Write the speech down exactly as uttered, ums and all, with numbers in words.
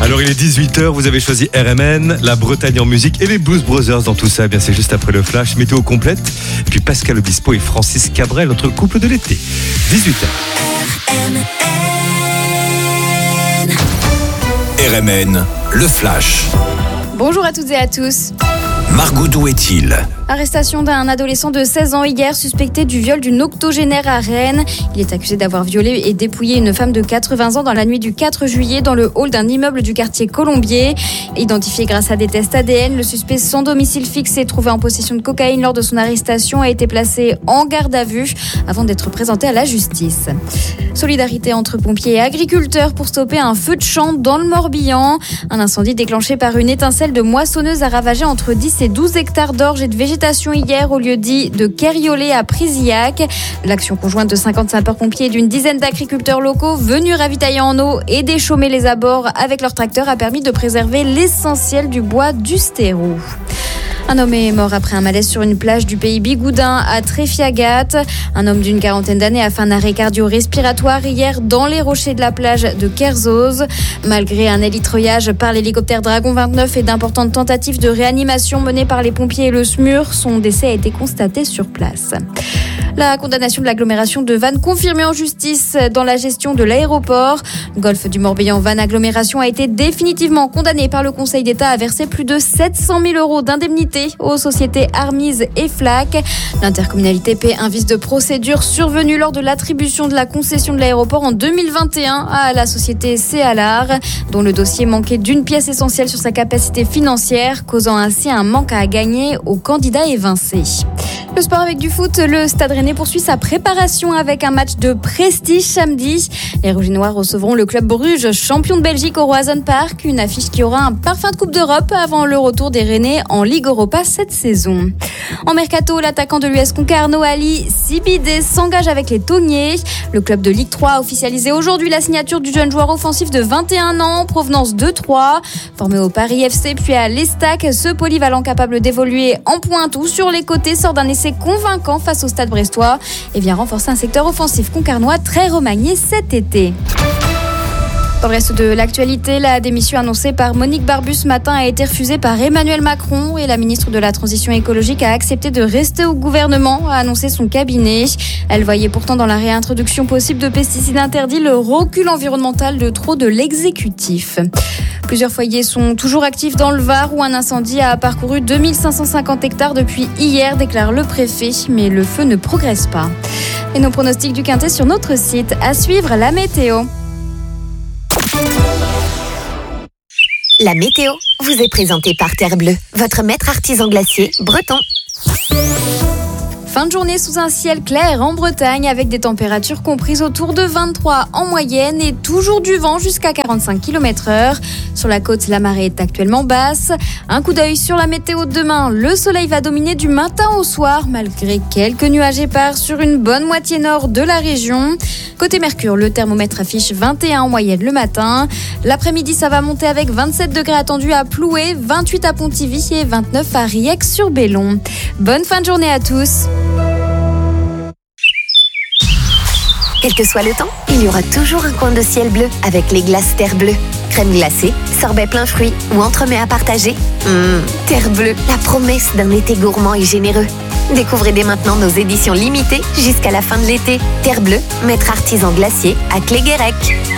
Alors il est dix-huit heures, vous avez choisi R M N, la Bretagne en musique et les Blues Brothers dans tout ça. Eh bien c'est juste après le flash, météo complète. Et puis Pascal Obispo et Francis Cabrel, notre couple de l'été. dix-huit heures. R M N, le flash. Bonjour à toutes et à tous. Margot, d'où est-il ? Arrestation d'un adolescent de seize ans hier, suspecté du viol d'une octogénaire à Rennes. Il est accusé d'avoir violé et dépouillé une femme de quatre-vingts ans dans la nuit du quatre juillet dans le hall d'un immeuble du quartier Colombier. Identifié grâce à des tests A D N, le suspect sans domicile fixe et trouvé en possession de cocaïne lors de son arrestation a été placé en garde à vue avant d'être présenté à la justice. Solidarité entre pompiers et agriculteurs pour stopper un feu de champ dans le Morbihan. Un incendie déclenché par une étincelle de moissonneuse a ravagé entre dix et douze hectares d'orge et de végétation hier au lieu dit de Kerriolé à Prizillac. L'action conjointe de cinquante sapeurs-pompiers et d'une dizaine d'agriculteurs locaux venus ravitailler en eau et déchaumer les abords avec leurs tracteurs a permis de préserver l'essentiel du bois du Stérou. Un homme est mort après un malaise sur une plage du pays Bigoudin à Tréfiagat. Un homme d'une quarantaine d'années a fait un arrêt cardio-respiratoire hier dans les rochers de la plage de Kerzoz. Malgré un hélitreuillage par l'hélicoptère Dragon vingt-neuf et d'importantes tentatives de réanimation menées par les pompiers et le S M U R, son décès a été constaté sur place. La condamnation de l'agglomération de Vannes confirmée en justice dans la gestion de l'aéroport. Golfe du Morbihan Vannes Agglomération a été définitivement condamné par le Conseil d'État à verser plus de sept cent mille euros d'indemnité aux sociétés Armise et Flac. L'intercommunalité paie un vice de procédure survenu lors de l'attribution de la concession de l'aéroport en deux mille vingt et un à la société Céalar, dont le dossier manquait d'une pièce essentielle sur sa capacité financière, causant ainsi un manque à gagner aux candidats évincés. Le sport avec du foot, le Stade Rennais poursuit sa préparation avec un match de prestige samedi. Les Rouges et Noirs recevront le club Bruges, champion de Belgique au Roazhon Park. Une affiche qui aura un parfum de Coupe d'Europe avant le retour des Rennais en Ligue Europa cette saison. En mercato, l'attaquant de l'U S Concarneau, Ali Sibidé, s'engage avec les Taugnais. Le club de Ligue trois a officialisé aujourd'hui la signature du jeune joueur offensif de vingt et un ans, provenance de Troyes. Formé au Paris F C puis à l'Estac, ce polyvalent capable d'évoluer en pointe ou sur les côtés sort d'un essai convaincant face au Stade brestois et vient renforcer un secteur offensif concarnois très remanié cet été. Dans le reste de l'actualité, la démission annoncée par Monique Barbu ce matin a été refusée par Emmanuel Macron et la ministre de la Transition écologique a accepté de rester au gouvernement, a annoncé son cabinet. Elle voyait pourtant dans la réintroduction possible de pesticides interdits le recul environnemental de trop de l'exécutif. Plusieurs foyers sont toujours actifs dans le Var où un incendie a parcouru deux mille cinq cent cinquante hectares depuis hier, déclare le préfet, mais le feu ne progresse pas. Et nos pronostics du Quintet sur notre site. À suivre, la météo. La météo vous est présentée par Terre Bleue, votre maître artisan glacier breton. Fin de journée sous un ciel clair en Bretagne avec des températures comprises autour de vingt-trois en moyenne et toujours du vent jusqu'à quarante-cinq kilomètres heure. Sur la côte, la marée est actuellement basse. Un coup d'œil sur la météo de demain. Le soleil va dominer du matin au soir malgré quelques nuages épars sur une bonne moitié nord de la région. Côté Mercure, le thermomètre affiche vingt et un en moyenne le matin. L'après-midi, ça va monter avec vingt-sept degrés attendus à Ploué, vingt-huit à Pontivy et vingt-neuf à Riec-sur-Bellon. Bonne fin de journée à tous. Quel que soit le temps, il y aura toujours un coin de ciel bleu avec les glaces Terre Bleue. Crème glacée, sorbet plein fruits ou entremets à partager. Mmh, Terre Bleue, la promesse d'un été gourmand et généreux. Découvrez dès maintenant nos éditions limitées jusqu'à la fin de l'été. Terre Bleue, maître artisan glacier à Cléguérec.